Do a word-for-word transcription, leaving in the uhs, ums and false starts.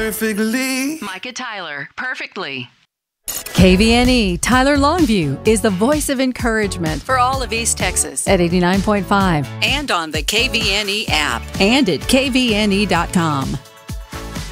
perfectly. Micah Tyler, perfectly. K V N E Tyler Longview is the voice of encouragement For all of East Texas. at eighty-nine point five And on the K V N E app. and at K V N E dot com.